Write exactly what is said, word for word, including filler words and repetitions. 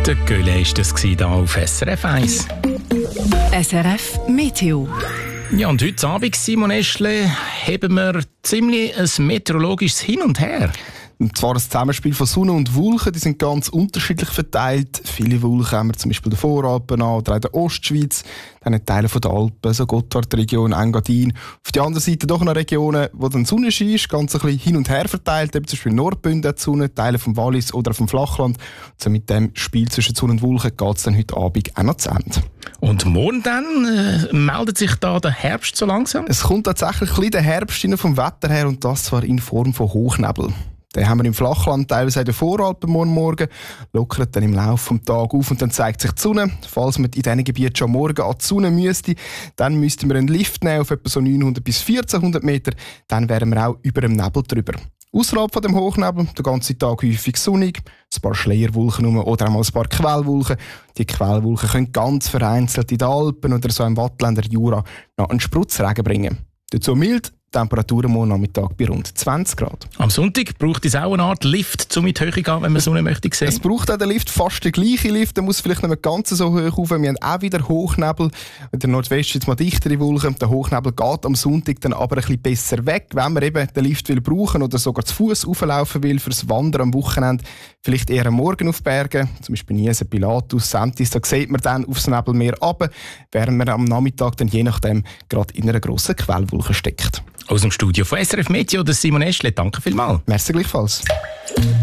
Der Göhle war das hier auf S R F eins. S R F Meteo. Ja, und heute Abend, Simon Eschle, haben wir ziemlich ein meteorologisches Hin und Her. Und zwar ein Zusammenspiel von Sonne und Wolken, die sind ganz unterschiedlich verteilt. Viele Wolken haben wir zum Beispiel in den Voralpen an, oder in der Ostschweiz, dann in Teilen der Alpen, so Gotthardregion, Engadin. Auf der anderen Seite doch noch Regionen, wo dann Sonnenschein ist, ganz ein bisschen hin und her verteilt. Eben zum Beispiel Nordbünden hat die Sonne, Teile vom Wallis oder vom Flachland. So mit dem Spiel zwischen Sonne und Wolken geht es dann heute Abend auch noch zu Ende. Und morgen dann äh, meldet sich da der Herbst so langsam? Es kommt tatsächlich ein bisschen der Herbst rein vom Wetter her, und das zwar in Form von Hochnebel. Den haben wir im Flachland teilweise in den Voralpen morgen Morgen, lockert dann im Laufe des Tages auf und dann zeigt sich die Sonne. Falls man in diesen Gebieten schon morgen an die Sonne müsste, dann müssten wir einen Lift nehmen auf etwa so neunhundert bis vierzehnhundert Meter, dann wären wir auch über dem Nebel drüber. Außerhalb von dem Hochnebel, den ganzen Tag häufig sonnig, ein paar Schleierwolken rum oder auch mal ein paar Quellwolken. Die Quellwolken können ganz vereinzelt in den Alpen oder so im Wattländer Jura noch einen Spritzregen bringen. Dazu mild, Temperaturen morgen Nachmittag bei rund zwanzig Grad. Am Sonntag braucht es auch eine Art Lift, um in die Höhe zu gehen, wenn man Sonne möchte sehen. Es braucht auch den Lift, fast den gleichen Lift. Der muss vielleicht nicht mehr ganz so hoch rauf. Wir haben auch wieder Hochnebel. In der Nordwesten jetzt mal dichtere Wolken. Der Hochnebel geht am Sonntag dann aber ein bisschen besser weg, wenn man eben den Lift will brauchen oder sogar zu Fuß auflaufen will fürs Wandern am Wochenende. Vielleicht eher am Morgen auf Bergen, zum Beispiel Niesen, Pilatus, Sentis. Da sieht man dann aufs Nebelmeer runter, während man am Nachmittag dann je nachdem gerade in einer grossen Quellwolke steckt. Aus dem Studio von S R F Meteo, Simon Eschle, danke vielmals. Merci gleichfalls.